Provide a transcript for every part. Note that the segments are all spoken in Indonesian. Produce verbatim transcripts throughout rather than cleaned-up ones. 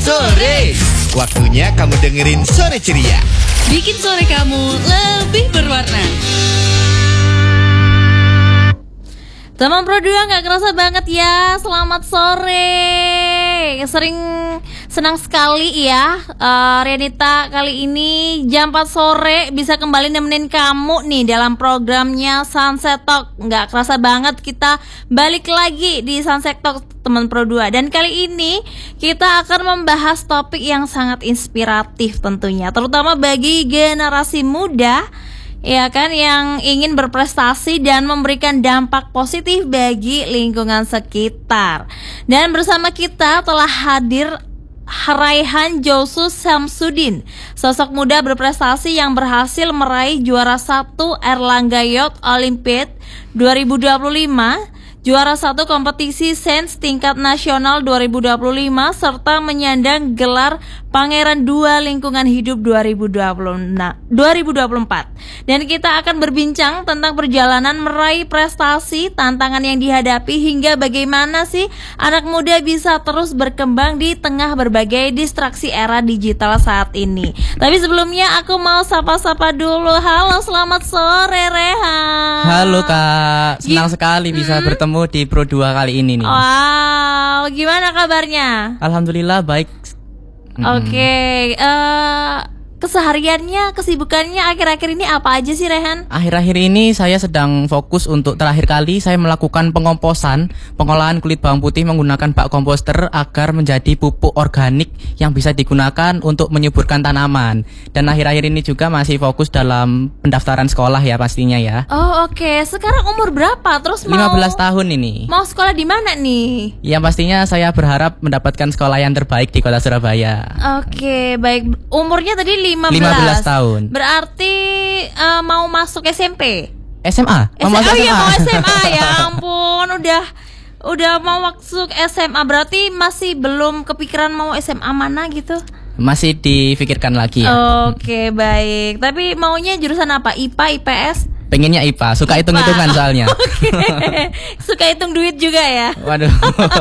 sore. Waktunya kamu dengerin Sore Ceria. Bikin sore kamu lebih berwarna. Teman Pro dua gak kerasa banget ya. Selamat sore. Sering senang sekali ya uh, Renita kali ini jam empat sore bisa kembali nemenin kamu nih dalam programnya Sunset Talk. Gak kerasa banget kita balik lagi di Sunset Talk teman Pro dua. Dan kali ini kita akan membahas topik yang sangat inspiratif tentunya, terutama bagi generasi muda, ya kan, yang ingin berprestasi dan memberikan dampak positif bagi lingkungan sekitar. Dan bersama kita telah hadir Raihan Josus Syamsuddin, sosok muda berprestasi yang berhasil meraih juara satu Erlangga Youth Olympiad dua ribu dua puluh lima, juara satu kompetisi sains tingkat nasional dua ribu dua puluh lima, serta menyandang gelar Pangeran dua Lingkungan Hidup dua ribu dua puluh empat. Dan kita akan berbincang tentang perjalanan meraih prestasi, tantangan yang dihadapi, hingga bagaimana sih anak muda bisa terus berkembang di tengah berbagai distraksi era digital saat ini. Tapi sebelumnya aku mau sapa-sapa dulu. Halo, selamat sore Rehan. Halo Kak, senang G- sekali bisa hmm? bertemu di Pro dua kali ini nih. Wow, gimana kabarnya? Alhamdulillah baik. Oke, okay. uh, kesehariannya, kesibukannya akhir-akhir ini apa aja sih Rehan? Akhir-akhir ini saya sedang fokus untuk terakhir kali saya melakukan pengomposan, pengolahan kulit bawang putih menggunakan bak komposter agar menjadi pupuk organik yang bisa digunakan untuk menyuburkan tanaman. Dan akhir-akhir ini juga masih fokus dalam pendaftaran sekolah ya pastinya ya. Oh oke, okay. Sekarang umur berapa? Terus mau lima belas tahun ini. Mau sekolah di mana nih? Ya pastinya saya berharap mendapatkan sekolah yang terbaik di kota Surabaya. Oke, okay, baik. Umurnya tadi lima belas. lima belas tahun. Berarti uh, mau masuk S M P? S M A? Mau masuk S M A? Oh iya, mau S M A. Ya ampun, udah udah mau masuk S M A. Berarti masih belum kepikiran mau S M A mana gitu? Masih difikirkan lagi ya. Oke, okay, baik. Tapi maunya jurusan apa? I P A, I P S? Pengennya I P A, suka hitung-hitungan soalnya. Oke, okay. Suka hitung duit juga ya. Waduh.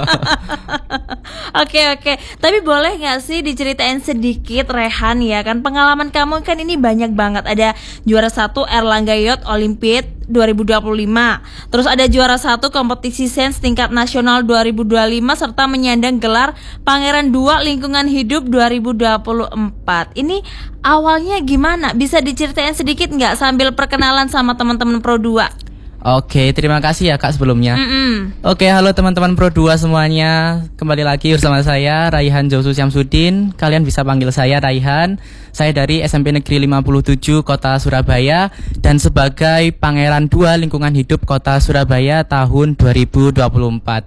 Oke oke, tapi boleh nggak sih diceritain sedikit Rehan ya kan, pengalaman kamu kan ini banyak banget. Ada juara satu Erlangga Youth Olympiad dua ribu dua puluh lima, terus ada juara satu kompetisi sains tingkat nasional dua ribu dua puluh lima, serta menyandang gelar Pangeran dua Lingkungan Hidup dua ribu dua puluh empat. Ini awalnya gimana? Bisa diceritain sedikit nggak sambil perkenalan sama teman-teman Pro dua? Oke, terima kasih ya Kak sebelumnya. Mm-mm. Oke, halo teman-teman Pro dua semuanya. Kembali lagi bersama saya Raihan Josus Syamsuddin. Kalian bisa panggil saya Raihan. Saya dari S M P Negeri lima puluh tujuh Kota Surabaya dan sebagai Pangeran dua Lingkungan Hidup Kota Surabaya tahun dua ribu dua puluh empat.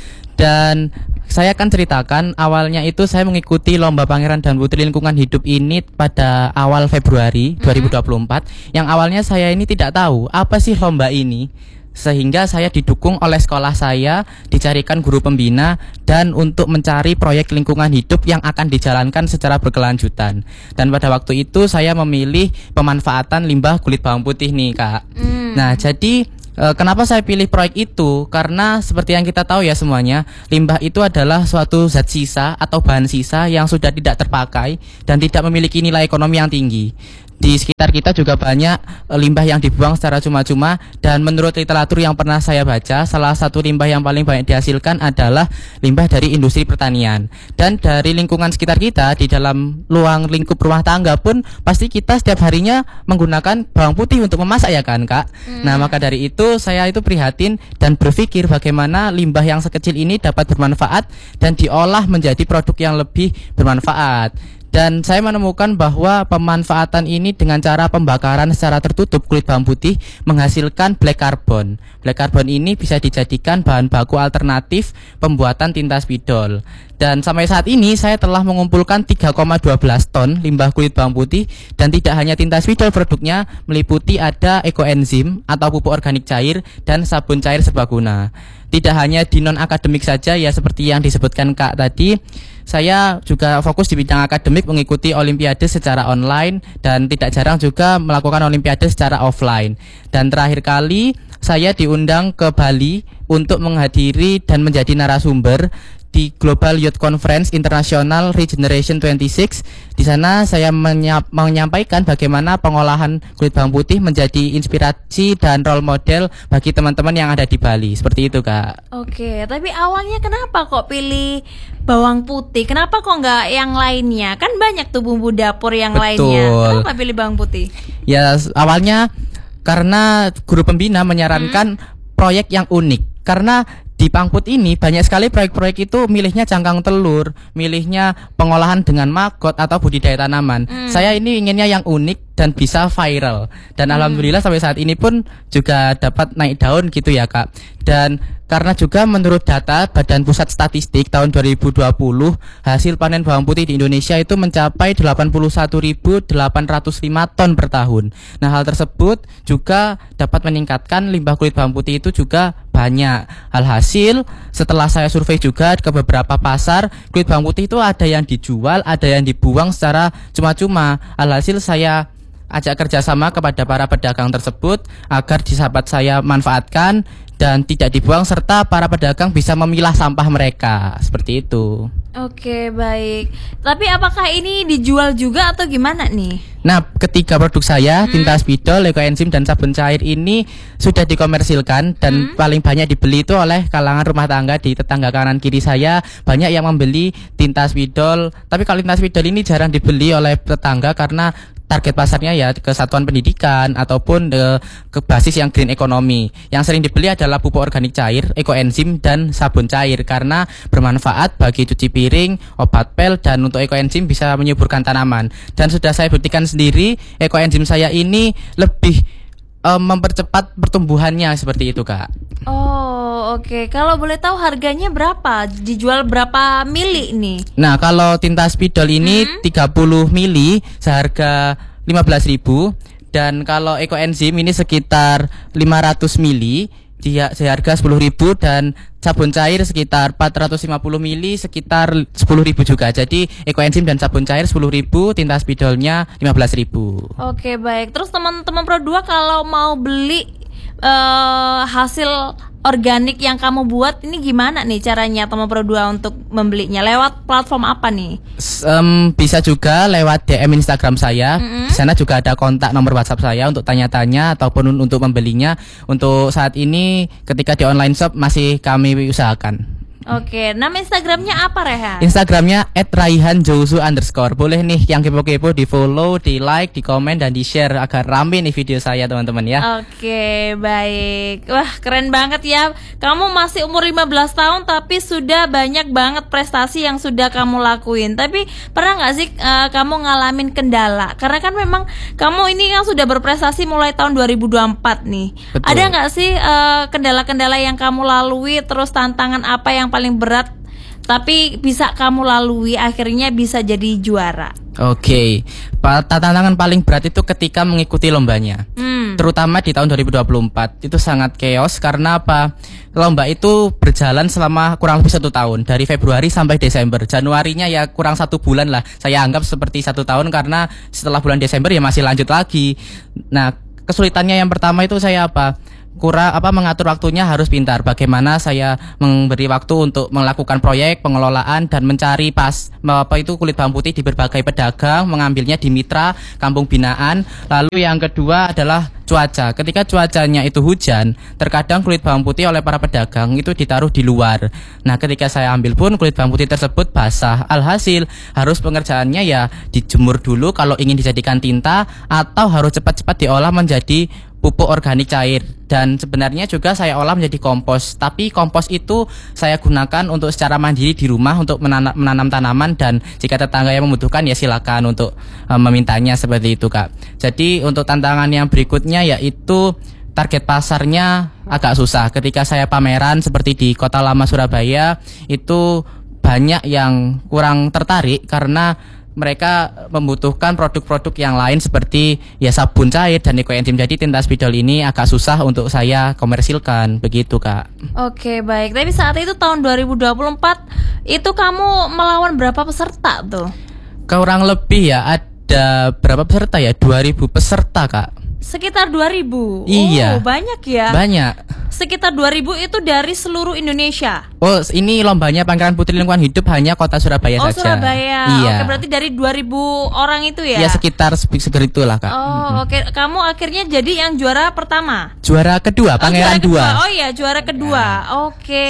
Dan saya akan ceritakan awalnya itu saya mengikuti lomba Pangeran dan Putri Lingkungan Hidup ini pada awal Februari dua ribu dua puluh empat. Yang awalnya saya ini tidak tahu apa sih lomba ini, sehingga saya didukung oleh sekolah saya, dicarikan guru pembina, dan untuk mencari proyek lingkungan hidup yang akan dijalankan secara berkelanjutan. Dan pada waktu itu saya memilih pemanfaatan limbah kulit bawang putih nih Kak. mm. Nah jadi kenapa saya pilih proyek itu? Karena seperti yang kita tahu ya semuanya, limbah itu adalah suatu zat sisa atau bahan sisa yang sudah tidak terpakai dan tidak memiliki nilai ekonomi yang tinggi. Di sekitar kita juga banyak limbah yang dibuang secara cuma-cuma, dan menurut literatur yang pernah saya baca, salah satu limbah yang paling banyak dihasilkan adalah limbah dari industri pertanian. Dan dari lingkungan sekitar kita, di dalam ruang lingkup rumah tangga pun pasti kita setiap harinya menggunakan bawang putih untuk memasak ya kan Kak. hmm. Nah maka dari itu saya itu prihatin dan berpikir bagaimana limbah yang sekecil ini dapat bermanfaat dan diolah menjadi produk yang lebih bermanfaat. Dan saya menemukan bahwa pemanfaatan ini dengan cara pembakaran secara tertutup kulit bawang putih menghasilkan black carbon. Black carbon ini bisa dijadikan bahan baku alternatif pembuatan tinta spidol. Dan sampai saat ini saya telah mengumpulkan tiga koma satu dua ton limbah kulit bawang putih, dan tidak hanya tinta spidol produknya, meliputi ada ekoenzim atau pupuk organik cair dan sabun cair serbaguna. Tidak hanya di non akademik saja ya, seperti yang disebutkan Kak tadi, saya juga fokus di bidang akademik, mengikuti olimpiade secara online dan tidak jarang juga melakukan olimpiade secara offline. Dan terakhir kali saya diundang ke Bali untuk menghadiri dan menjadi narasumber di Global Youth Conference International Regeneration dua puluh enam. Di sana saya menyap, menyampaikan bagaimana pengolahan kulit bawang putih menjadi inspirasi dan role model bagi teman-teman yang ada di Bali. Seperti itu, Kak. Oke, tapi awalnya kenapa kok pilih bawang putih? Kenapa kok nggak yang lainnya? Kan banyak tuh bumbu dapur yang Betul. lainnya. Kenapa pilih bawang putih? Ya, awalnya karena guru pembina menyarankan hmm. proyek yang unik. Karena di Pangput ini banyak sekali proyek-proyek itu milihnya cangkang telur, milihnya pengolahan dengan maggot atau budidaya tanaman. Hmm. Saya ini inginnya yang unik dan bisa viral. Dan hmm. alhamdulillah sampai saat ini pun juga dapat naik daun gitu ya, Kak. Dan karena juga menurut data Badan Pusat Statistik tahun dua ribu dua puluh, hasil panen bawang putih di Indonesia itu mencapai delapan puluh satu ribu delapan ratus lima ton per tahun. Nah, hal tersebut juga dapat meningkatkan limbah kulit bawang putih itu juga banyak. Alhasil, setelah saya survei juga ke beberapa pasar, kulit bawang putih itu ada yang dijual, ada yang dibuang secara cuma-cuma. Alhasil saya ajak kerjasama kepada para pedagang tersebut agar disahabat saya manfaatkan dan tidak dibuang, serta para pedagang bisa memilah sampah mereka. Seperti itu. Oke, baik. Tapi apakah ini dijual juga atau gimana nih? Nah, ketiga produk saya, hmm. tinta spidol, ekoenzim, dan sabun cair ini sudah dikomersilkan dan hmm. paling banyak dibeli itu oleh kalangan rumah tangga di tetangga kanan kiri saya. Banyak yang membeli tinta spidol, tapi kalau tinta spidol ini jarang dibeli oleh tetangga karena target pasarnya ya ke satuan pendidikan ataupun de, ke basis yang green economy. Yang sering dibeli adalah pupuk organik cair, ekoenzim, dan sabun cair karena bermanfaat bagi cuci piring, obat pel, dan untuk ekoenzim bisa menyuburkan tanaman. Dan sudah saya buktikan sendiri, ekoenzim saya ini lebih um, mempercepat pertumbuhannya, seperti itu, Kak. Oh, oke. Okay. Kalau boleh tahu harganya berapa? Dijual berapa mili nih? Nah, kalau tinta spidol ini hmm? tiga puluh mili seharga lima belas ribu, dan kalau ekoenzim ini sekitar lima ratus mili dia seharga sepuluh ribu, dan sabun cair sekitar empat ratus lima puluh mili sekitar sepuluh ribu juga. Jadi ekoenzim dan sabun cair sepuluh ribu, tinta spidolnya lima belas ribu. Oke, baik. Terus teman-teman Pro dua kalau mau beli Uh, hasil organik yang kamu buat ini gimana nih caranya teman Pro dua untuk membelinya? Lewat platform apa nih? Um, bisa juga lewat D M Instagram saya. Mm-hmm. Di sana juga ada kontak nomor WhatsApp saya untuk tanya-tanya ataupun untuk membelinya. Untuk saat ini ketika di online shop masih kami usahakan. Oke, nama Instagramnya apa, Rehan? Instagramnya et raihan jousu underscore. Boleh nih yang kepo-kepo di follow, di like, di komen, dan di share agar rame nih video saya, teman-teman ya. Oke, baik. Wah, keren banget ya. Kamu masih umur lima belas tahun tapi sudah banyak banget prestasi yang sudah kamu lakuin. Tapi pernah gak sih uh, kamu ngalamin kendala? Karena kan memang kamu ini kan sudah berprestasi mulai tahun dua ribu dua puluh empat nih. Betul. Ada gak sih uh, kendala-kendala yang kamu lalui, terus tantangan apa yang paling berat tapi bisa kamu lalui akhirnya bisa jadi juara? Oke, okay. Tantangan paling berat itu ketika mengikuti lombanya, hmm. terutama di tahun dua ribu dua puluh empat itu sangat chaos. Karena apa? Lomba itu berjalan selama kurang lebih satu tahun, dari Februari sampai Desember. Januarinya ya kurang satu bulan lah, saya anggap seperti satu tahun karena setelah bulan Desember ya masih lanjut lagi. Nah, kesulitannya yang pertama itu saya apa? kurang apa mengatur waktunya harus pintar. Bagaimana saya memberi waktu untuk melakukan proyek pengelolaan dan mencari pas apa itu kulit bawang putih di berbagai pedagang, mengambilnya di mitra kampung binaan. Lalu yang kedua adalah cuaca. Ketika cuacanya itu hujan, terkadang kulit bawang putih oleh para pedagang itu ditaruh di luar. Nah, ketika saya ambil pun kulit bawang putih tersebut basah. Alhasil harus pengerjaannya ya dijemur dulu kalau ingin dijadikan tinta, atau harus cepat-cepat diolah menjadi pupuk organik cair. Dan sebenarnya juga saya olah menjadi kompos. Tapi kompos itu saya gunakan untuk secara mandiri di rumah untuk menanam, menanam tanaman. Dan jika tetangga yang membutuhkan ya silakan untuk uh, memintanya, seperti itu, Kak. Jadi untuk tantangan yang berikutnya yaitu target pasarnya agak susah. Ketika saya pameran seperti di Kota Lama Surabaya, itu banyak yang kurang tertarik karena mereka membutuhkan produk-produk yang lain seperti ya sabun cair dan ekoenzim. Jadi tinta spidol ini agak susah untuk saya komersilkan, begitu, Kak. Oke, baik. Tapi saat itu tahun dua ribu dua puluh empat itu kamu melawan berapa peserta tuh? Kurang lebih ya ada berapa peserta ya? dua ribu peserta, Kak. Sekitar dua ribu. Iya. Oh, banyak ya. Banyak. sekitar dua ribu itu dari seluruh Indonesia. Oh, ini lombanya Pangeran Putri Lingkungan Hidup hanya kota Surabaya Oh, saja. Surabaya. Iya. Oke, berarti dari dua ribu orang itu ya? Ya sekitar se- segitulah Kak. Oh, oke. Kamu akhirnya jadi yang juara pertama. Juara kedua, Pangeran oh, juara dua. kedua. Oh iya, juara kedua. Oke.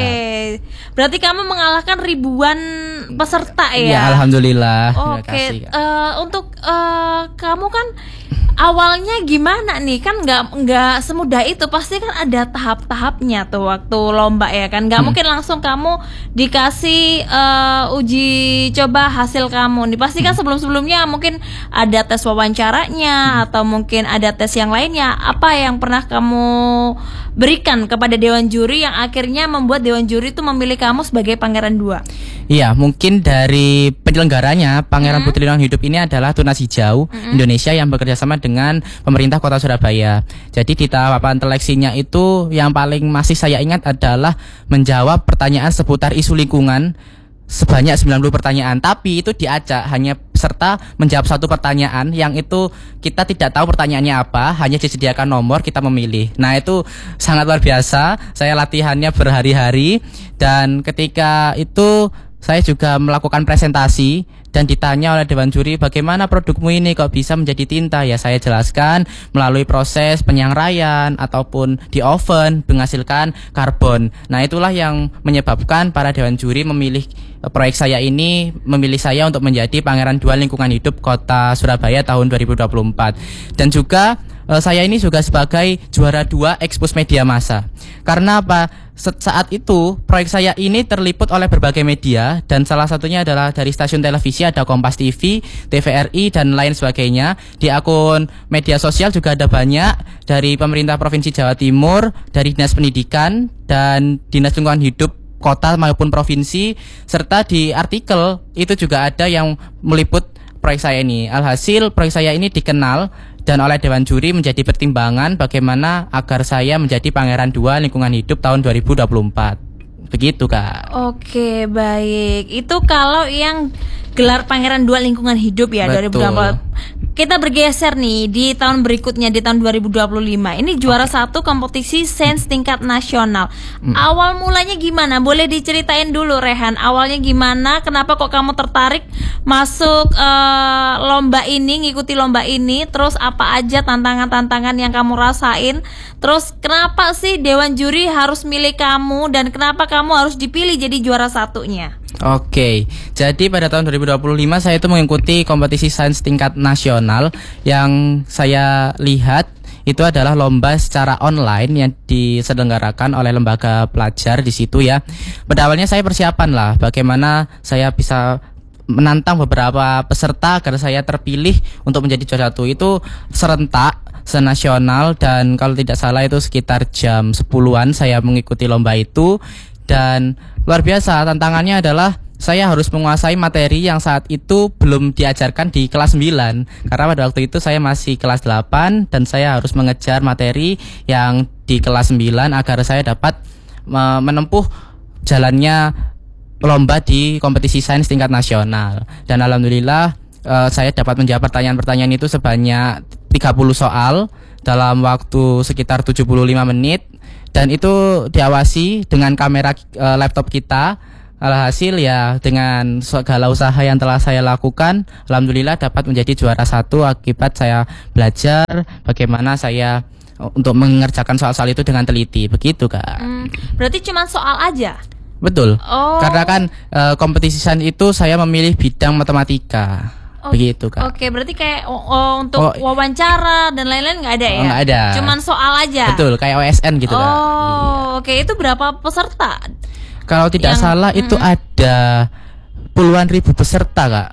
Siap. Berarti kamu mengalahkan ribuan peserta ya? Ya, alhamdulillah. Terima Oke. kasih, Kak. eh, untuk eh, kamu kan awalnya gimana nih? Kan nggak nggak semudah itu. Pasti kan ada tahap-tahapnya tuh waktu lomba ya kan? Nggak Hmm. mungkin langsung kamu dikasih eh, uji coba hasil kamu. Nih pasti kan Hmm. sebelum-sebelumnya mungkin ada tes wawancaranya atau mungkin ada tes yang lainnya. Apa yang pernah kamu berikan kepada dewan juri yang akhirnya membuat dewan juri itu memilih kamu sebagai Pangeran dua? Iya, mungkin dari penyelenggaranya Pangeran Hmm. Putri Lingkungan Hidup ini adalah Tunas Hijau Indonesia yang bekerja sama dengan pemerintah Kota Surabaya. Jadi di tahapan seleksinya itu yang paling masih saya ingat adalah menjawab pertanyaan seputar isu lingkungan sebanyak sembilan puluh pertanyaan, tapi itu diacak hanya peserta menjawab satu pertanyaan yang itu kita tidak tahu pertanyaannya apa, hanya disediakan nomor, kita memilih. Nah, itu sangat luar biasa. Saya latihannya berhari-hari dan ketika itu saya juga melakukan presentasi dan ditanya oleh dewan juri, bagaimana produkmu ini kok bisa menjadi tinta? Ya saya jelaskan melalui proses penyangraian ataupun di oven menghasilkan karbon. Nah, itulah yang menyebabkan para dewan juri memilih eh, proyek saya ini, memilih saya untuk menjadi Pangeran dua Lingkungan Hidup Kota Surabaya tahun dua ribu dua puluh empat. Dan juga eh, saya ini juga sebagai juara dua Expos Media Massa. Karena apa? Saat itu proyek saya ini terliput oleh berbagai media dan salah satunya adalah dari stasiun televisi ada Kompas T V, T V R I dan lain sebagainya. Di akun media sosial juga ada banyak dari pemerintah Provinsi Jawa Timur, dari Dinas Pendidikan dan Dinas Lingkungan Hidup kota maupun provinsi, serta di artikel itu juga ada yang meliput proyek saya ini. Alhasil proyek saya ini dikenal dan oleh Dewan Juri menjadi pertimbangan bagaimana agar saya menjadi Pangeran dua Lingkungan Hidup tahun dua ribu dua puluh empat. Begitu Kak. Oke, baik. Itu kalau yang gelar Pangeran dua Lingkungan Hidup ya. Betul. dua ribu dua puluh empat. Kita bergeser nih di tahun berikutnya, di tahun dua ribu dua puluh lima. Ini juara satu kompetisi sains tingkat nasional. Hmm. Awal mulanya gimana? Boleh diceritain dulu Rehan. Awalnya gimana? Kenapa kok kamu tertarik masuk eh, lomba ini, ngikuti lomba ini? Terus apa aja tantangan-tantangan yang kamu rasain? Terus kenapa sih Dewan Juri harus milih kamu dan kenapa kamu harus dipilih jadi juara satunya? Oke, jadi pada tahun dua ribu dua puluh lima saya itu mengikuti kompetisi sains tingkat nasional. Yang saya lihat itu adalah lomba secara online yang diselenggarakan oleh lembaga pelajar di situ ya. Pada awalnya saya persiapan lah bagaimana saya bisa menantang beberapa peserta agar saya terpilih untuk menjadi juara satu. Itu serentak, senasional, dan kalau tidak salah itu sekitar jam sepuluhan saya mengikuti lomba itu. Dan luar biasa tantangannya adalah saya harus menguasai materi yang saat itu belum diajarkan di kelas sembilan. Karena pada waktu itu saya masih kelas delapan dan saya harus mengejar materi yang di kelas sembilan agar saya dapat uh, menempuh jalannya lomba di kompetisi sains tingkat nasional. Dan alhamdulillah uh, saya dapat menjawab pertanyaan-pertanyaan itu sebanyak tiga puluh soal dalam waktu sekitar tujuh puluh lima menit. Dan itu diawasi dengan kamera uh, laptop kita. Alhasil ya dengan segala usaha yang telah saya lakukan, alhamdulillah dapat menjadi juara satu akibat saya belajar bagaimana saya uh, untuk mengerjakan soal-soal itu dengan teliti. Begitu Kak. Hmm, berarti cuma soal aja? Betul. Oh. Karena kan uh, kompetisi sains itu saya memilih bidang matematika. Oh, begitu Kak. Oke, berarti kayak oh, oh, untuk Oh, wawancara dan lain-lain nggak ada oh, ya? nggak ada. Cuman soal aja. Betul, kayak O S N gitu oh, Kak. Iya. oke. Itu berapa peserta? Kalau tidak Yang- salah itu mm. ada puluhan ribu peserta Kak.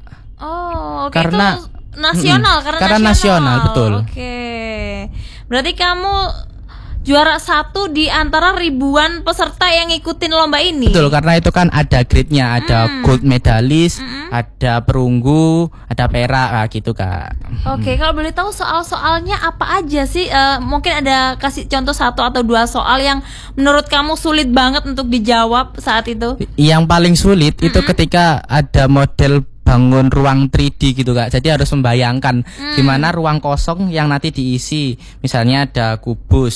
Oh, oke. Karena- itu nasional, Mm-mm. karena, Karena nasional, betul. Oke. Berarti kamu juara satu di antara ribuan peserta yang ngikutin lomba ini. Betul, karena itu kan ada grade-nya, ada Mm. gold medalis, Mm-mm. ada perunggu, ada perak, ah, gitu Kak. Oke, kalau boleh tahu soal-soalnya apa aja sih? Eh, mungkin ada kasih contoh satu atau dua soal yang menurut kamu sulit banget untuk dijawab saat itu. Yang paling sulit itu ketika ada model bangun ruang tiga D gitu Kak. Jadi harus membayangkan gimana ruang kosong yang nanti diisi. Misalnya ada kubus,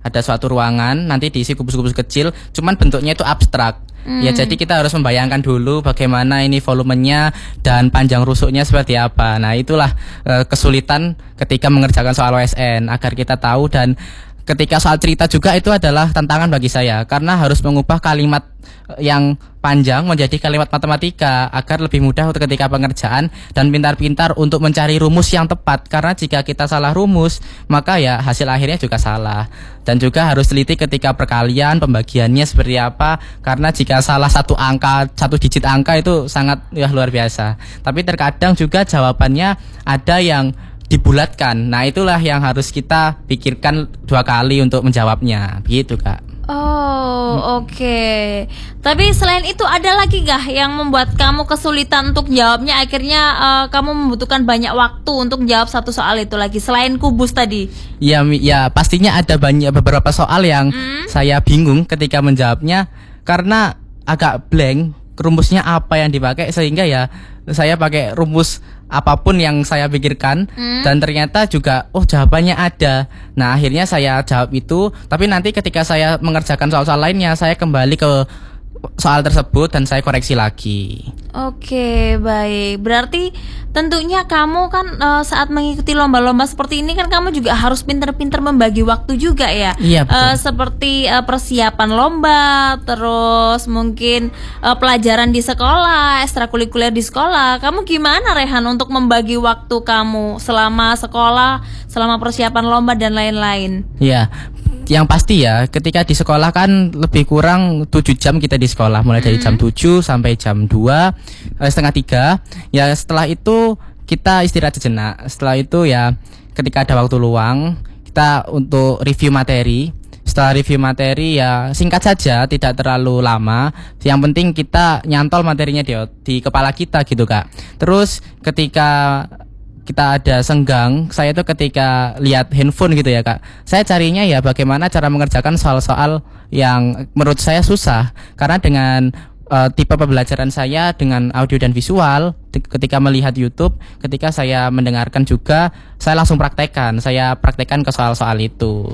ada suatu ruangan nanti diisi kubus-kubus kecil, cuman bentuknya itu abstrak. Hmm. Ya jadi kita harus membayangkan dulu bagaimana ini volumenya dan panjang rusuknya seperti apa. Nah itulah e, kesulitan ketika mengerjakan soal O S N, agar kita tahu. Dan ketika soal cerita juga itu adalah tantangan bagi saya, karena harus mengubah kalimat yang panjang menjadi kalimat matematika agar lebih mudah untuk ketika pengerjaan, dan pintar-pintar untuk mencari rumus yang tepat, karena jika kita salah rumus maka ya hasil akhirnya juga salah. Dan juga harus teliti ketika perkalian, pembagiannya seperti apa, karena jika salah satu angka, satu digit angka itu sangat ya luar biasa. Tapi terkadang juga jawabannya ada yang dibulatkan. Nah itulah yang harus kita pikirkan dua kali untuk menjawabnya, begitu Kak. Oh, oke. Okay. Tapi selain itu ada lagi gak yang membuat kamu kesulitan untuk jawabnya? Akhirnya uh, kamu membutuhkan banyak waktu untuk jawab satu soal itu lagi selain kubus tadi. Ya, ya pastinya ada banyak beberapa soal yang hmm? saya bingung ketika menjawabnya, karena agak blank rumusnya apa yang dipakai, sehingga ya saya pakai rumus apapun yang saya pikirkan, hmm. dan ternyata juga oh jawabannya ada. Nah akhirnya saya jawab itu, tapi nanti ketika saya mengerjakan soal-soal lainnya saya kembali ke soal tersebut dan saya koreksi lagi. Oke, baik. Berarti tentunya kamu kan uh, saat mengikuti lomba-lomba seperti ini kan kamu juga harus pintar-pintar membagi waktu juga ya. Iya, betul. Uh, seperti uh, persiapan lomba, terus mungkin uh, pelajaran di sekolah, ekstrakurikuler di sekolah. Kamu gimana Rehan untuk membagi waktu kamu selama sekolah, selama persiapan lomba dan lain-lain? Iya. Yang pasti ya, ketika di sekolah kan lebih kurang tujuh jam kita di sekolah, mulai dari jam tujuh sampai jam dua, eh, setengah tiga. Ya setelah itu kita istirahat sejenak. Setelah itu ya ketika ada waktu luang, kita untuk review materi. Setelah review materi ya singkat saja, tidak terlalu lama. Yang penting kita nyantol materinya di, di kepala kita gitu Kak. Terus ketika kita ada senggang, saya tuh ketika lihat handphone gitu ya Kak, saya carinya ya bagaimana cara mengerjakan soal-soal yang menurut saya susah. Karena dengan uh, tipe pembelajaran saya dengan audio dan visual, ketika melihat YouTube, ketika saya mendengarkan juga, saya langsung praktekkan, saya praktekkan ke soal-soal itu.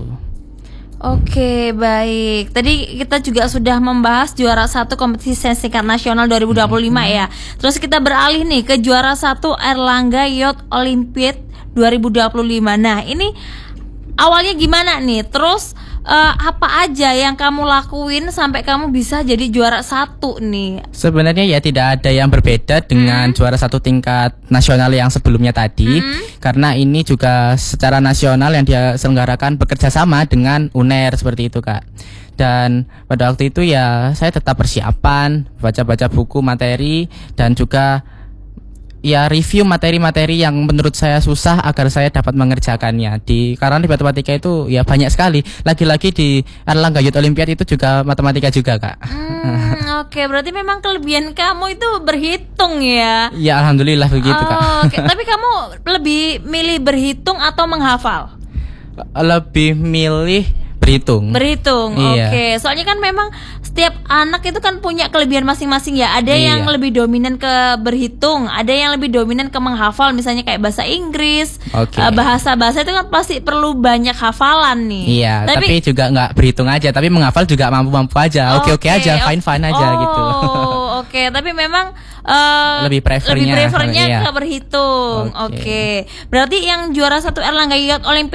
Oke, baik. Tadi kita juga sudah membahas juara satu kompetisi sains tingkat nasional dua ribu dua puluh lima hmm. ya. Terus kita beralih nih ke juara satu Erlangga Youth Olympiad dua ribu dua puluh lima. Nah, ini awalnya gimana nih? Terus uh, apa aja yang kamu lakuin sampai kamu bisa jadi juara satu nih? Sebenarnya ya tidak ada yang berbeda dengan hmm. juara satu tingkat nasional yang sebelumnya tadi, hmm. karena ini juga secara nasional yang dia selenggarakan bekerja sama dengan U N E R seperti itu Kak. Dan pada waktu itu ya saya tetap persiapan, baca-baca buku materi, dan juga ya review materi-materi yang menurut saya susah agar saya dapat mengerjakannya. Di karena di matematika itu ya banyak sekali. Lagi-lagi di Erlangga Youth Olympiad itu juga matematika juga Kak. Hmm, Oke, okay. Berarti memang kelebihan kamu itu berhitung ya? Ya alhamdulillah begitu oh, Kak. Okay. Tapi kamu lebih milih berhitung atau menghafal? Lebih milih berhitung. Berhitung, iya. Oke. Okay. Soalnya kan memang setiap anak itu kan punya kelebihan masing-masing ya. Ada iya. yang lebih dominan ke berhitung, ada yang lebih dominan ke menghafal. Misalnya kayak bahasa Inggris, okay. uh, bahasa-bahasa itu kan pasti perlu banyak hafalan nih. Iya. Tapi, tapi juga nggak berhitung aja, tapi menghafal juga mampu-mampu aja. Oke-oke okay, okay aja, fine-fine aja oh, gitu. Oh, oke. Okay. Tapi memang uh, lebih prefernya, lebih prefernya iya. ke berhitung. Oke. Okay. Okay. Berarti yang juara satu Erlangga Youth Olympiad